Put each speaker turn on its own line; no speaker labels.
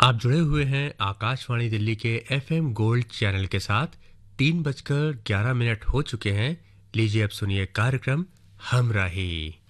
आप जुड़े हुए हैं आकाशवाणी दिल्ली के एफएम गोल्ड चैनल के साथ। 3:11 हो चुके हैं। लीजिए अब सुनिए कार्यक्रम हमराही।